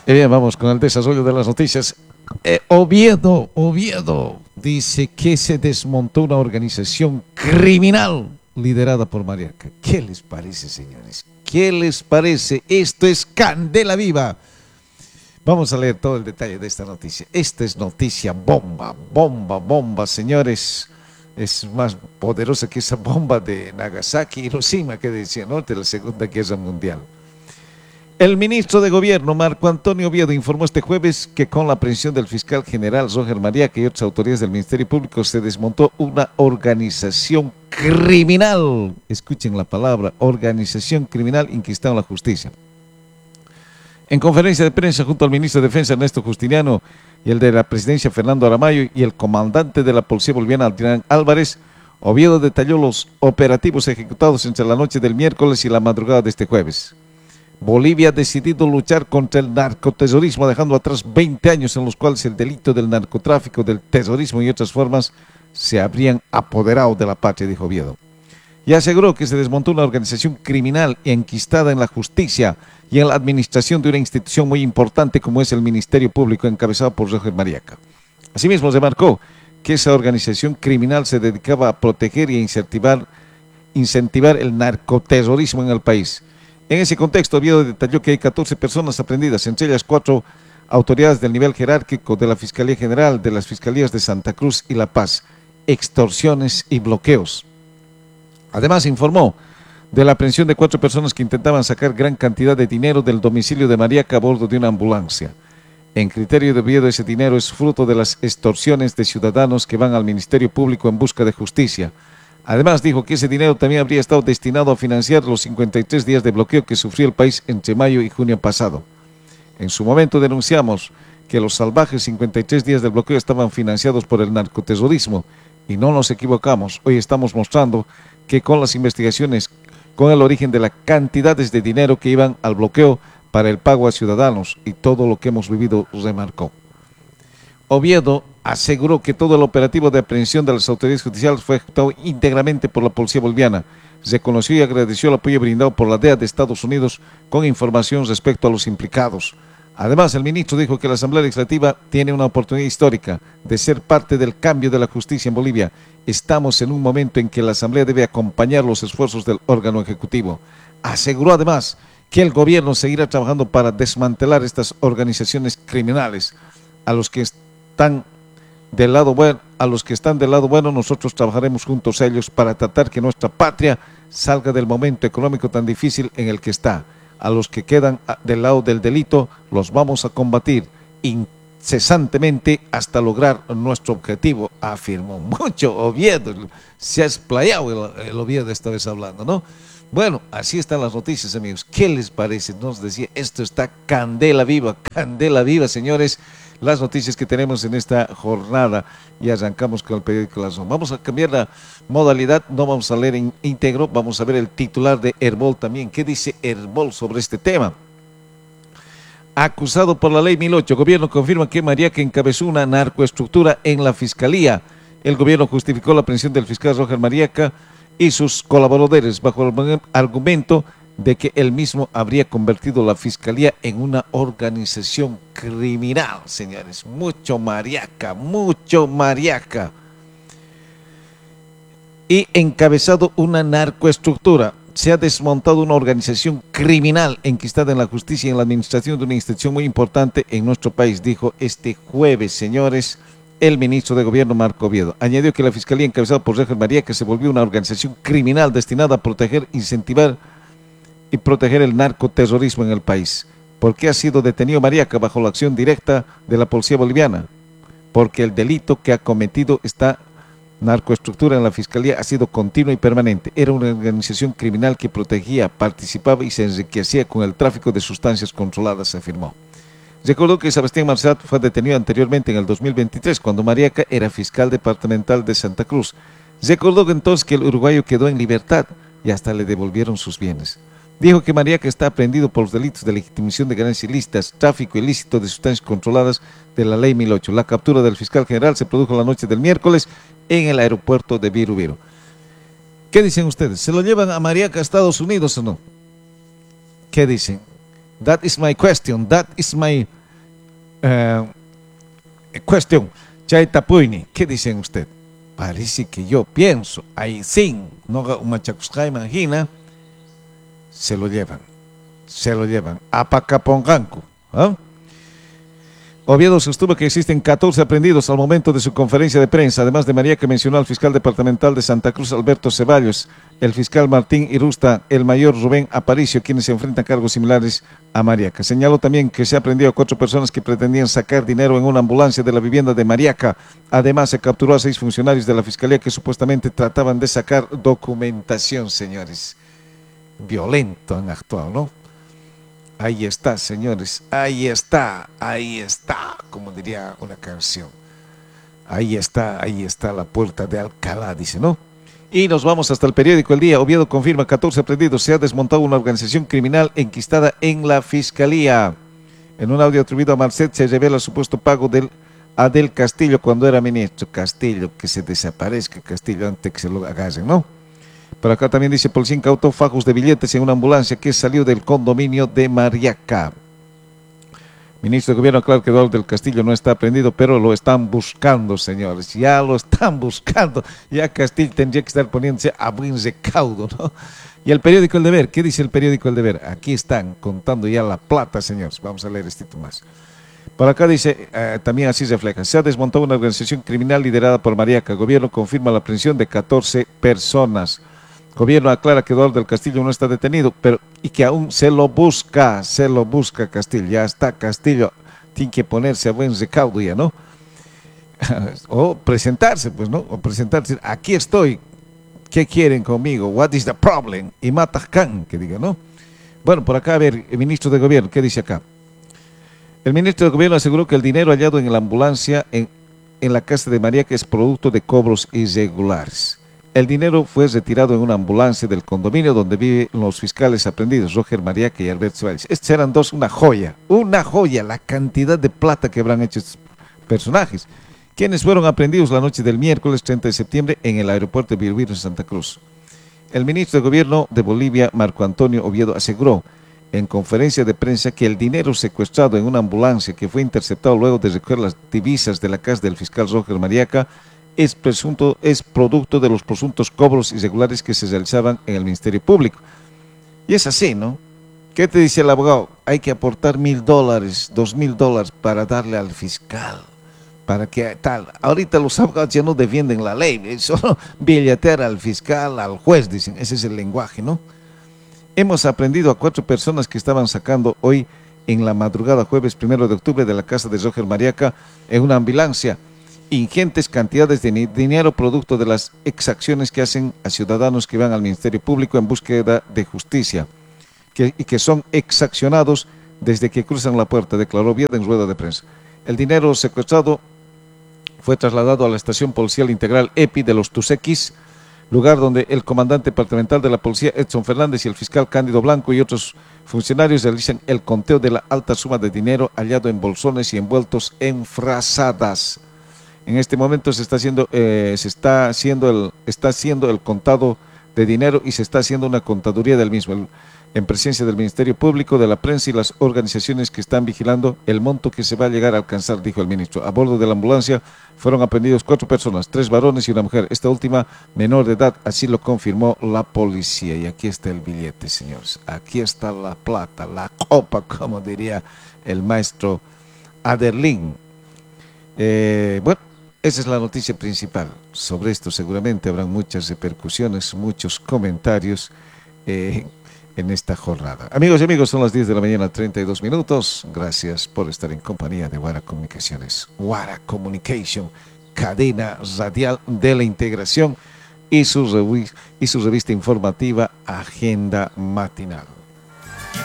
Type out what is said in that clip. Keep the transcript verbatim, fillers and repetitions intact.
Y bien, vamos con el desarrollo de las noticias. Eh, Oviedo, Oviedo dice que se desmontó una organización criminal liderada por Mariaca. ¿Qué les parece, señores? ¿Qué les parece? Esto es candela viva. Vamos a leer todo el detalle de esta noticia. Esta es noticia bomba, bomba, bomba, señores. Es más poderosa que esa bomba de Nagasaki y Hiroshima que decía, ¿no?, de la Segunda Guerra Mundial. El ministro de Gobierno, Marco Antonio Oviedo, informó este jueves que con la aprehensión del fiscal general Roger Mariaca y otras autoridades del Ministerio Público se desmontó una organización criminal. Escuchen la palabra, organización criminal inquistada en la justicia. En conferencia de prensa junto al ministro de Defensa Ernesto Justiniano y el de la Presidencia Fernando Aramayo y el comandante de la Policía Boliviana Adrián Álvarez, Oviedo detalló los operativos ejecutados entre la noche del miércoles y la madrugada de este jueves. Bolivia ha decidido luchar contra el narcoterrorismo, dejando atrás veinte años en los cuales el delito del narcotráfico, del terrorismo y otras formas se habrían apoderado de la patria, dijo Oviedo. Y aseguró que se desmontó una organización criminal enquistada en la justicia y en la administración de una institución muy importante como es el Ministerio Público, encabezado por Roger Mariaca. Asimismo, remarcó que esa organización criminal se dedicaba a proteger y a incentivar, incentivar el narcoterrorismo en el país. En ese contexto, Oviedo detalló que hay catorce personas aprendidas, entre ellas cuatro autoridades del nivel jerárquico de la Fiscalía General, de las Fiscalías de Santa Cruz y La Paz, extorsiones y bloqueos. Además, informó de la aprehensión de cuatro personas que intentaban sacar gran cantidad de dinero del domicilio de Mariaca a bordo de una ambulancia. En criterio de Oviedo, ese dinero es fruto de las extorsiones de ciudadanos que van al Ministerio Público en busca de justicia. Además, dijo que ese dinero también habría estado destinado a financiar los cincuenta y tres días de bloqueo que sufrió el país entre mayo y junio pasado. En su momento denunciamos que los salvajes cincuenta y tres días del bloqueo estaban financiados por el narcoterrorismo y no nos equivocamos. Hoy estamos mostrando que con las investigaciones, con el origen de las cantidades de dinero que iban al bloqueo para el pago a ciudadanos y todo lo que hemos vivido, remarcó. Oviedo aseguró que todo el operativo de aprehensión de las autoridades judiciales fue ejecutado íntegramente por la Policía Boliviana. Reconoció y agradeció el apoyo brindado por la D E A de Estados Unidos con información respecto a los implicados. Además, el ministro dijo que la Asamblea Legislativa tiene una oportunidad histórica de ser parte del cambio de la justicia en Bolivia. Estamos en un momento en que la Asamblea debe acompañar los esfuerzos del órgano ejecutivo. Aseguró además que el gobierno seguirá trabajando para desmantelar estas organizaciones criminales. A los que están del lado bueno, a los que están del lado bueno, nosotros trabajaremos juntos a ellos para tratar que nuestra patria salga del momento económico tan difícil en el que está. A los que quedan del lado del delito, los vamos a combatir incesantemente hasta lograr nuestro objetivo, afirmó. Mucho Oviedo, se ha explayado el, el Oviedo esta vez hablando, ¿no? Bueno, así están las noticias, amigos. ¿Qué les parece? Nos decía, esto está candela viva, candela viva, señores. Las noticias que tenemos en esta jornada y arrancamos con el periódico La Razón. Vamos a cambiar la modalidad, no vamos a leer en íntegro, vamos a ver el titular de Herbol también. ¿Qué dice Herbol sobre este tema? Acusado por la ley mil ocho, gobierno confirma que Mariaca encabezó una narcoestructura en la fiscalía. El gobierno justificó la aprehensión del fiscal Roger Mariaca y sus colaboradores bajo el argumento de que él mismo habría convertido la fiscalía en una organización criminal, señores. Mucho Mariaca, mucho Mariaca. Y encabezado una narcoestructura. Se ha desmontado una organización criminal enquistada en la justicia y en la administración de una institución muy importante en nuestro país, dijo este jueves, señores, el ministro de Gobierno Marco Oviedo. Añadió que la fiscalía encabezada por Roger Mariaca se volvió una organización criminal destinada a proteger, incentivar y proteger el narcoterrorismo en el país. ¿Por qué ha sido detenido Mariaca bajo la acción directa de la Policía Boliviana? Porque el delito que ha cometido esta narcoestructura en la Fiscalía ha sido continuo y permanente. Era una organización criminal que protegía, participaba y se enriquecía con el tráfico de sustancias controladas, se afirmó. Recordó que Sebastián Marzat fue detenido anteriormente en el dos mil veintitrés, cuando Mariaca era fiscal departamental de Santa Cruz. Recordó que entonces que el uruguayo quedó en libertad y hasta le devolvieron sus bienes. Dijo que Mariaca está aprehendido por los delitos de legitimación de ganancias ilícitas, tráfico ilícito de sustancias controladas de la ley mil ocho. La captura del fiscal general se produjo la noche del miércoles en el aeropuerto de Viru Viru. ¿Qué dicen ustedes? ¿Se lo llevan a Mariaca a Estados Unidos o no? ¿Qué dicen? That is my question, that is my Eh, cuestión, Chay Tapuini, ¿qué dicen usted? Parece que yo pienso, ahí sí, no una chacusca, imagina, se lo llevan, se lo llevan, a Pacaponganco, ¿ah? Oviedo sostuvo que existen catorce aprendidos al momento de su conferencia de prensa, además de María, que mencionó al fiscal departamental de Santa Cruz, Alberto Ceballos, el fiscal Martín Irusta, el mayor Rubén Aparicio, quienes se enfrentan a cargos similares a Mariaca. Señaló también que se ha aprendido a cuatro personas que pretendían sacar dinero en una ambulancia de la vivienda de Mariaca. Además, se capturó a seis funcionarios de la fiscalía que supuestamente trataban de sacar documentación, señores. Violento han actuado, ¿no? Ahí está, señores, ahí está, ahí está, como diría una canción. Ahí está, ahí está la puerta de Alcalá, dice, ¿no? Y nos vamos hasta el periódico El Día. Oviedo confirma catorce aprendidos. Se ha desmontado una organización criminal enquistada en la fiscalía. En un audio atribuido a Marcet se revela el supuesto pago del Adel Castillo cuando era ministro. Castillo, que se desaparezca Castillo antes que se lo agarren, ¿no? Por acá también dice, policía incautó fajos de billetes en una ambulancia que salió del condominio de Mariaca. Ministro de Gobierno aclara que Eduardo del Castillo no está aprendido, pero lo están buscando, señores. Ya lo están buscando. Ya Castillo tendría que estar poniéndose a buen recaudo, ¿no? Y el periódico El Deber, ¿qué dice el periódico El Deber? Aquí están contando ya la plata, señores. Vamos a leer esto más. Por acá dice, eh, también así refleja, se ha desmontado una organización criminal liderada por Mariaca. Gobierno confirma la aprehensión de catorce personas. Gobierno aclara que Eduardo del Castillo no está detenido, pero y que aún se lo busca, se lo busca Castillo. Ya está Castillo, tiene que ponerse a buen recaudo ya, ¿no? O presentarse, pues, ¿no? O presentarse, aquí estoy, ¿qué quieren conmigo? What is the problem? Y mata Khan, que diga, ¿no? Bueno, por acá, a ver, el ministro de Gobierno, ¿qué dice acá? El ministro de Gobierno aseguró que el dinero hallado en la ambulancia en, en la casa de Mariaca es producto de cobros irregulares. El dinero fue retirado en una ambulancia del condominio donde viven los fiscales aprendidos, Roger Mariaca y Alberto Ceballos. Estos eran dos, una joya, una joya, la cantidad de plata que habrán hecho estos personajes, quienes fueron aprendidos la noche del miércoles treinta de septiembre en el aeropuerto de Birbir en Santa Cruz. El ministro de Gobierno de Bolivia, Marco Antonio Oviedo, aseguró en conferencia de prensa que el dinero secuestrado en una ambulancia que fue interceptado luego de recoger las divisas de la casa del fiscal Roger Mariaca es, presunto, es producto de los presuntos cobros irregulares que se realizaban en el Ministerio Público. Y es así, ¿no? ¿Qué te dice el abogado? Hay que aportar mil dólares, dos mil dólares para darle al fiscal, para que tal. Ahorita los abogados ya no defienden la ley, solo billetear al fiscal, al juez, dicen, ese es el lenguaje, ¿no? Hemos aprendido a cuatro personas que estaban sacando hoy en la madrugada jueves primero de octubre de la casa de Roger Mariaca en una ambulancia ingentes cantidades de dinero producto de las exacciones que hacen a ciudadanos que van al Ministerio Público en búsqueda de justicia que, y que son exaccionados desde que cruzan la puerta, declaró Oviedo en rueda de prensa. El dinero secuestrado fue trasladado a la Estación Policial Integral E P I de los Tusequis, lugar donde el comandante departamental de la policía Edson Fernández y el fiscal Cándido Blanco y otros funcionarios realizan el conteo de la alta suma de dinero hallado en bolsones y envueltos en frazadas. En este momento se está haciendo, eh, se está haciendo el, está haciendo el contado de dinero y se está haciendo una contaduría del mismo, el, en presencia del Ministerio Público, de la prensa y las organizaciones que están vigilando el monto que se va a llegar a alcanzar, dijo el ministro. A bordo de la ambulancia fueron aprendidos cuatro personas, tres varones y una mujer, esta última menor de edad, así lo confirmó la policía. Y aquí está el billete, señores, aquí está la plata, la copa, como diría el maestro Aderlín. Eh, bueno, esa es la noticia principal. Sobre esto seguramente habrán muchas repercusiones, muchos comentarios eh, en esta jornada. Amigos y amigos, son las diez de la mañana, treinta y dos minutos. Gracias por estar en compañía de Guara Comunicaciones. Guara Communication, cadena radial de la integración y su, y su revista informativa Agenda Matinal.